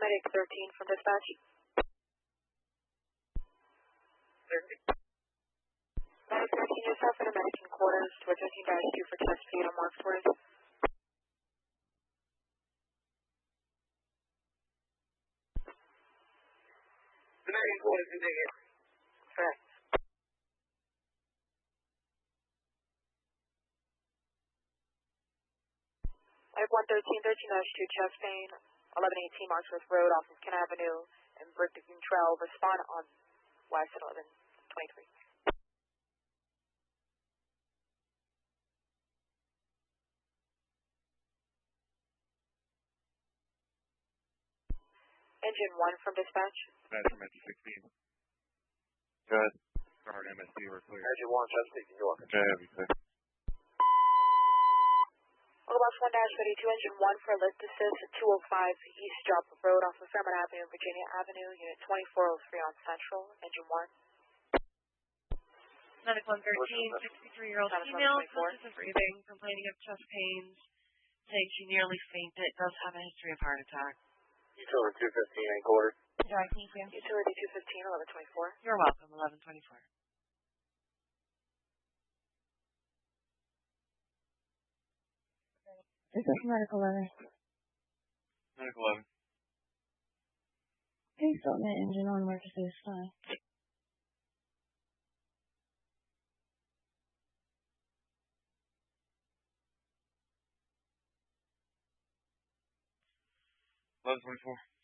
Medic 13 from dispatch. Medic 13, you're south of the Medican quarters to 13-2 for chest pain on Marksworth. The Medican quarters is in here. Correct. Medic 113, 13-2 chest pain, 1118 Marksworth Road off of Ken Avenue and Brickton Trail. Respond on West at 1123. Engine 1 from dispatch. Dispatch from engine 16. Go ahead. Start MSD, we're clear. Engine 1, Chesapeake, New York. Okay, have you clear. Autobox 1-32, Engine 1 for lift assist at 205 East Drop Road off of Fairmont Avenue, Virginia Avenue, Unit 2403 on Central, Engine 1. Medic 113, 63-year-old female, conscious of breathing, complaining of chest pains, saying she nearly fainted, does have a history of heart attack. Utility 215, and quarter. Right, thank you. Utility 215, 1124. You're welcome, 1124. This is Medical 11. Medical 11. Please stop my engine on emergency is fine. Eleven 24.